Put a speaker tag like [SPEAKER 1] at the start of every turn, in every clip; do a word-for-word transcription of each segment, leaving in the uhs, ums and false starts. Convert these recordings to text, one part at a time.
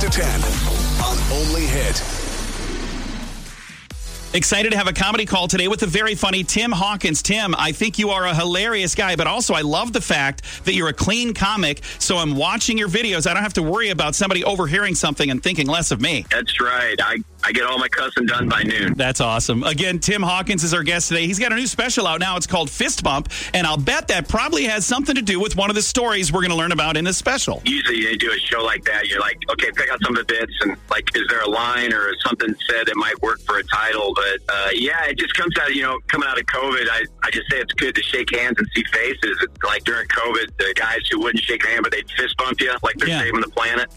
[SPEAKER 1] to ten on Only Hit.
[SPEAKER 2] Excited to have a comedy call today with the very funny Tim Hawkins. Tim, I think you are a hilarious guy, but also I love the fact that you're a clean comic, so I'm watching your videos. I don't have to worry about somebody overhearing something and thinking less of me.
[SPEAKER 3] That's right. I, I get all my cussing done by noon.
[SPEAKER 2] That's awesome. Again, Tim Hawkins is our guest today. He's got a new special out now. It's called Fist Bump, and I'll bet that probably has something to do with one of the stories we're going to learn about in this special.
[SPEAKER 3] Usually they do a show like that. You're like, okay, pick out some of the bits, and like, is there a line or something said that might work for a title? But uh, yeah, it just comes out, you know, coming out of COVID. I, I just say it's good to shake hands and see faces. Like during COVID, the guys who wouldn't shake your hand, but they'd fist bump you like they're
[SPEAKER 2] Yeah.
[SPEAKER 3] saving the planet.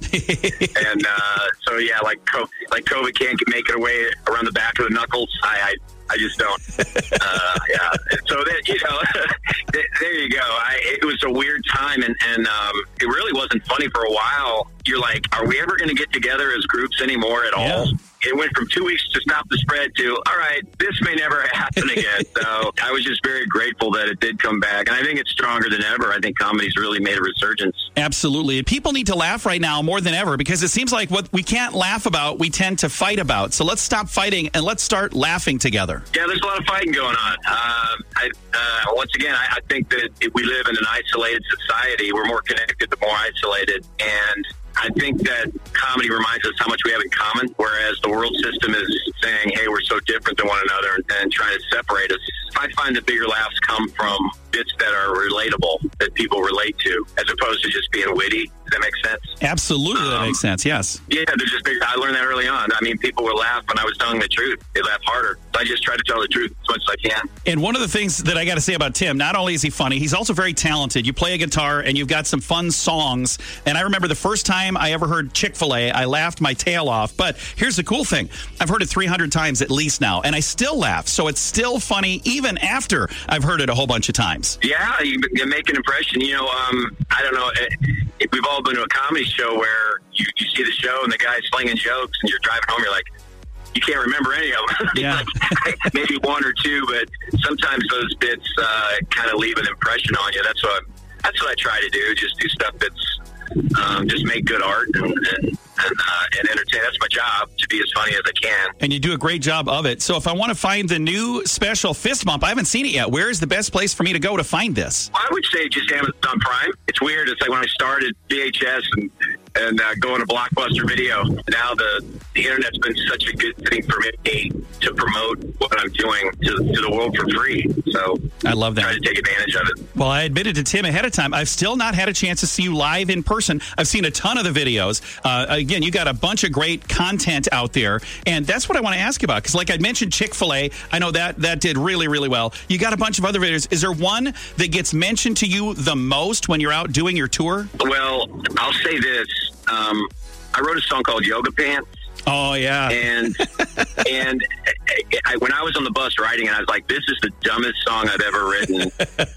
[SPEAKER 3] and uh, so, yeah, like, co- like COVID can't make it away around the back of the knuckles. I, I I just don't. Uh, yeah. So that, you know, there you go. I, it was a weird time, and, and um, it really wasn't funny for a while. You're like, are we ever going to get together as groups anymore at
[SPEAKER 2] Yeah.
[SPEAKER 3] all? It went from two weeks to stop the spread to, all right, this may never happen again. So I was just very grateful that it did come back. And I think it's stronger than ever. I think comedy's really made a resurgence.
[SPEAKER 2] Absolutely. And people need to laugh right now more than ever because it seems like what we can't laugh about, we tend to fight about. So let's stop fighting and let's start laughing together.
[SPEAKER 3] Yeah, there's a lot of fighting going on. Um, I, uh, once again, I, I think that if we live in an isolated society, we're more connected the more isolated. And I think that comedy reminds us how much we have in common, whereas the world system is saying, hey, we're so different than one another and, and trying to separate us. I find the bigger laughs come from bits that are relatable, that people relate to, as opposed to just being witty. Does that make sense?
[SPEAKER 2] Absolutely.
[SPEAKER 3] Um,
[SPEAKER 2] that makes sense. Yes.
[SPEAKER 3] Yeah, they're just big. I learned that early on. I mean, people would laugh when I was telling the truth. They laugh harder. So I just try to tell the truth as much as I can.
[SPEAKER 2] And one of the things that I got to say about Tim, not only is he funny, he's also very talented. You play a guitar and you've got some fun songs. And I remember the first time I ever heard Chick-fil-A, I laughed my tail off. But here's the cool thing. I've heard it three hundred times at least now, and I still laugh. So it's still funny even after I've heard it a whole bunch of times.
[SPEAKER 3] Yeah, you, you make an impression. You know, um, I don't know if we've all been to a comedy show where you, you see the show and the guy's slinging jokes and you're driving home, you're like, you can't remember any of them.
[SPEAKER 2] Yeah.
[SPEAKER 3] Like, maybe one or two, but sometimes those bits uh, kind of leave an impression on you. That's what that's what I try to do. Just do stuff that's um, just make good art and and, and, uh, and entertain. That's my job, to be as funny as I can.
[SPEAKER 2] And you do a great job of it. So if I want to find the new special Fist Bump, I haven't seen it yet. Where is the best place for me to go to find this?
[SPEAKER 3] I would say just Amazon Prime. It's weird. It's like when I started V H S and and uh, going to Blockbuster Video. Now the, the internet's been such a good thing for me to promote what I'm doing to, to the world for free. So
[SPEAKER 2] I love that.
[SPEAKER 3] Try to take advantage of it.
[SPEAKER 2] Well, I admitted to Tim ahead of time, I've still not had a chance to see you live in person. I've seen a ton of the videos. Uh, again, you got a bunch of great content out there, and that's what I want to ask you about. Because like I mentioned Chick-fil-A, I know that that did really, really well. You got a bunch of other videos. Is there one that gets mentioned to you the most when you're out doing your tour?
[SPEAKER 3] Well, I'll say this. Um, I wrote a song called Yoga Pants.
[SPEAKER 2] Oh, yeah.
[SPEAKER 3] And and I, I, when I was on the bus writing it, I was like, this is the dumbest song I've ever written.